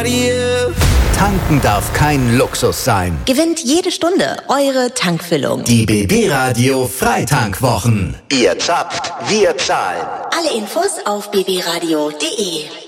Radio. Tanken darf kein Luxus sein. Gewinnt jede Stunde eure Tankfüllung. Die BB Radio Freitankwwochen. Ihr zapft, wir zahlen. Alle Infos auf bbradio.de.